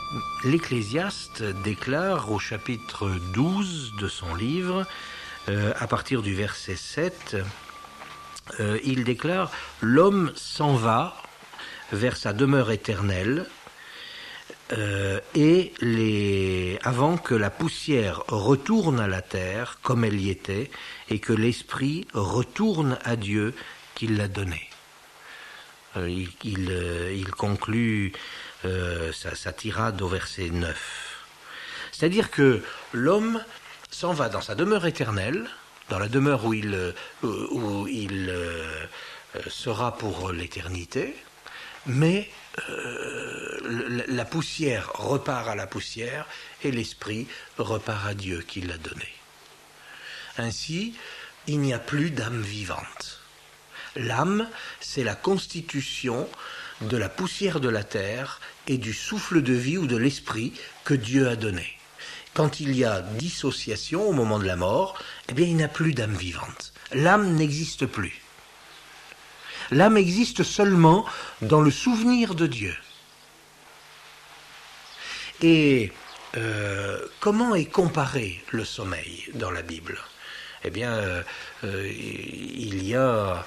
l'Ecclésiaste déclare au chapitre 12 de son livre, à partir du verset 7, il déclare « L'homme s'en va vers sa demeure éternelle avant que la poussière retourne à la terre comme elle y était et que l'esprit retourne à Dieu qui l'a donné. » Il conclut sa tirade au verset 9. C'est-à-dire que l'homme s'en va dans sa demeure éternelle, dans la demeure où il sera pour l'éternité, mais la poussière repart à la poussière et l'esprit repart à Dieu qui l'a donné. Ainsi, il n'y a plus d'âme vivante. L'âme, c'est la constitution de la poussière de la terre et du souffle de vie ou de l'esprit que Dieu a donné. Quand il y a dissociation au moment de la mort, eh bien, il n'y a plus d'âme vivante. L'âme n'existe plus. L'âme existe seulement dans le souvenir de Dieu. Et comment est comparé le sommeil dans la Bible ? Eh bien, il y a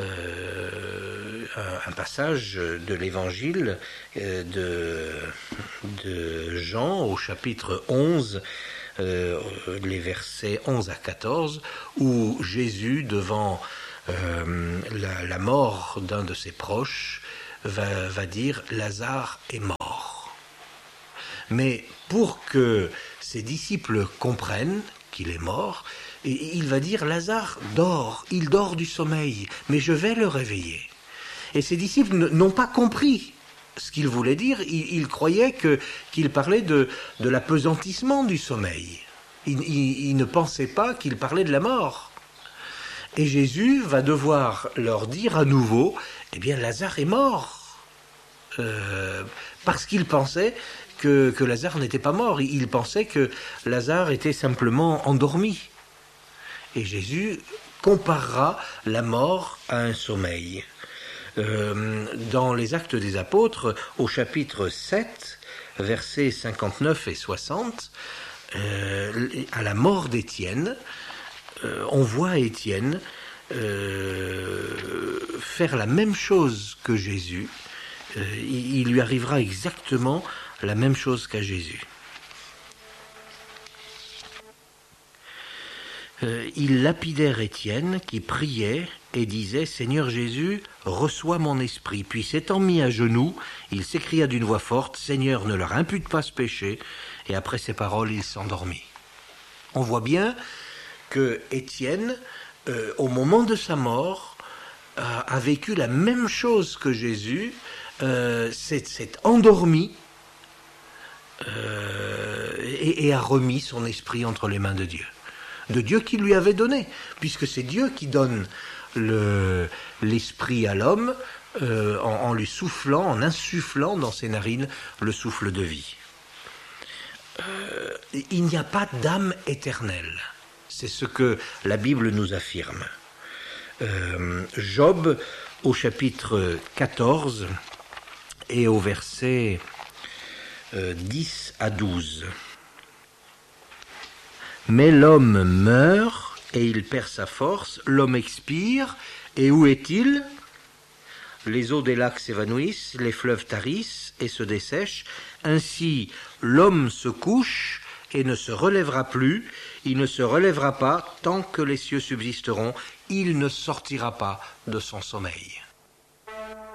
un passage de l'évangile de Jean au chapitre 11, les versets 11 à 14, où Jésus, devant la mort d'un de ses proches, va dire « Lazare est mort ». Mais pour que ses disciples comprennent qu'il est mort, il va dire « Lazare dort, il dort du sommeil, mais je vais le réveiller ». Et ses disciples n'ont pas compris ce qu'il voulait dire. Ils croyaient qu'il parlait de l'apesantissement du sommeil. Ils ne pensaient pas qu'il parlait de la mort. Et Jésus va devoir leur dire à nouveau « Eh bien, Lazare est mort ». Parce qu'il pensait que Lazare n'était pas mort. Il pensait que Lazare était simplement endormi. Et Jésus comparera la mort à un sommeil. Dans les Actes des Apôtres, au chapitre 7, versets 59 et 60, à la mort d'Étienne, on voit Étienne faire la même chose que Jésus. Il lui arrivera exactement la même chose qu'à Jésus. Ils lapidèrent Étienne qui priait et disait « Seigneur Jésus, reçois mon esprit ». Puis s'étant mis à genoux, il s'écria d'une voix forte « Seigneur, ne leur impute pas ce péché ». Et après ces paroles, il s'endormit. On voit bien que Étienne, au moment de sa mort, a vécu la même chose que Jésus, s'est endormi et a remis son esprit entre les mains de Dieu. De Dieu qui lui avait donné, puisque c'est Dieu qui donne l'esprit à l'homme en lui soufflant, en insufflant dans ses narines le souffle de vie. Il n'y a pas d'âme éternelle. C'est ce que la Bible nous affirme. Job, au chapitre 14 et au verset 10 à 12. Mais l'homme meurt et il perd sa force, l'homme expire, et où est-il ? Les eaux des lacs s'évanouissent, les fleuves tarissent et se dessèchent. Ainsi, l'homme se couche et ne se relèvera plus, il ne se relèvera pas tant que les cieux subsisteront, il ne sortira pas de son sommeil.